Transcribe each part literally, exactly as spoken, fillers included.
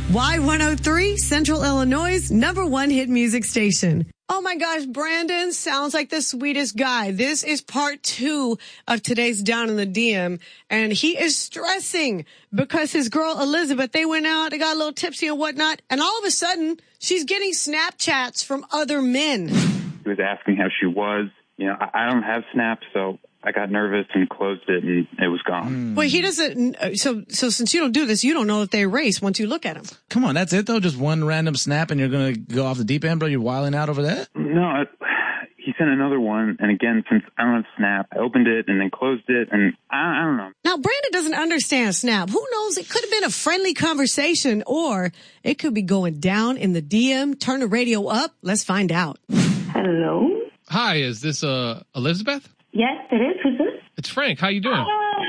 Y one oh three, Central Illinois' number one hit music station. Oh my gosh, Brandon sounds like the sweetest guy. This is part two of today's Down in the D M, and he is stressing because his girl Elizabeth, they went out, they got a little tipsy and whatnot, and all of a sudden, she's getting Snapchats from other men. He was asking how she was. You know, I, I don't have Snap, so I got nervous and closed it, and it was gone. Mm. Well, he doesn't. So, so since you don't do this, you don't know if they erase once you look at them. Come on, that's it though. Just one random snap, and you're gonna go off the deep end, bro. You're wilding out over that. No, I, he sent another one, and again, since I don't have Snap, I opened it and then closed it, and I, I don't know. Now, Brandon doesn't understand Snap. Who knows? It could have been a friendly conversation, or it could be going down in the D M. Turn the radio up. Let's find out. Hello. Hi, is this uh Elizabeth? Yes, it is. Who's this? It's Frank. How you doing? Uh,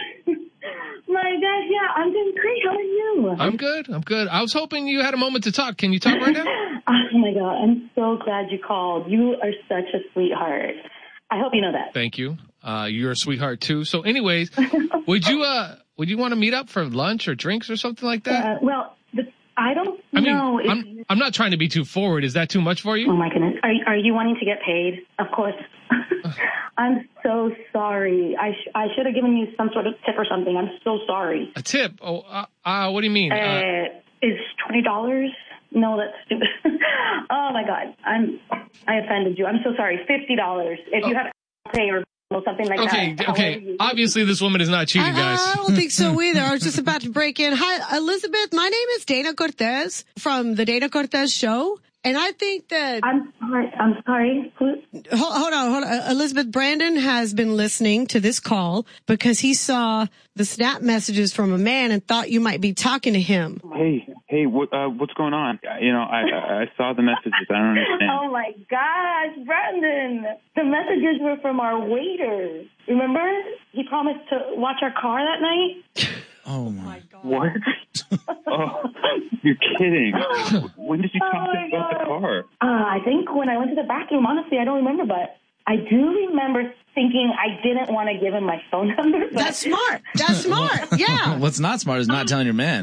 my gosh, yeah, I'm doing great. How are you? I'm good. I'm good. I was hoping you had a moment to talk. Can you talk right now? Oh my God, I'm so glad you called. You are such a sweetheart. I hope you know that. Thank you. Uh, you're a sweetheart too. So, anyways, would you uh would you want to meet up for lunch or drinks or something like that? Uh, well, the, I don't I mean, know. If, I'm I'm not trying to be too forward. Is that too much for you? Oh my goodness, are are you wanting to get paid? Of course. I'm so sorry. I sh- I should have given you some sort of tip or something. I'm so sorry. A tip? Oh, uh, uh what do you mean? Uh, Uh, is twenty dollars? No, that's stupid. Oh my God, I'm I offended you. I'm so sorry. Fifty dollars if you oh. have pay or something like okay, that. okay. Obviously, this woman is not cheating, guys. I, I don't think so either. I was just about to break in. Hi, Elizabeth. My name is Dana Cortez from the Dana Cortez Show. And I think that... I'm sorry. I'm sorry. Who? Hold, hold on, hold on. Elizabeth, Brandon has been listening to this call because he saw the Snap messages from a man and thought you might be talking to him. Hey, hey, what, uh, what's going on? You know, I, I saw the messages. I don't understand. Oh my gosh, Brandon. The messages were from our waiter. Remember? He promised to watch our car that night. Oh my God. What? Oh, you're kidding. When did you talk Oh my about the God. car? Uh, I think when I went to the bathroom, honestly, I don't remember, but I do remember thinking I didn't want to give him my phone number. But That's smart. That's smart. Yeah. What's not smart is not telling your man.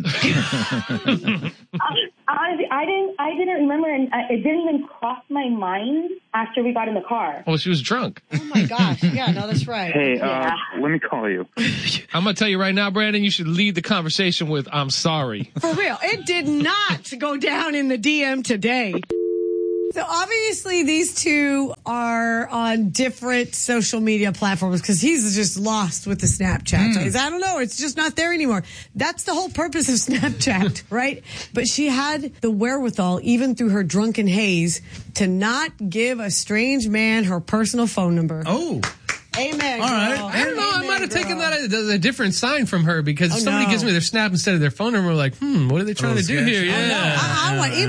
I, I, I didn't I didn't remember, and I, it didn't even cross my mind after we got in the car. Well, she was drunk. Oh my gosh. Yeah, no, that's right. Hey, uh, Yeah. let me call you. I'm gonna tell you right now, Brandon. You should lead the conversation with "I'm sorry." For real. It did not go down in the D M today. So obviously these two are on different social media platforms because he's just lost with the Snapchat. So he's, I don't know. It's just not there anymore. That's the whole purpose of Snapchat, right? But she had the wherewithal, even through her drunken haze, to not give a strange man her personal phone number. Oh. Amen. All right. girl. I don't know. I Amen, might have girl. taken that as a different sign from her because if Oh, somebody no. gives me their Snap instead of their phone number, like, hmm, what are they trying Oh, to do sketch. here? Oh, Yeah. no. I, I want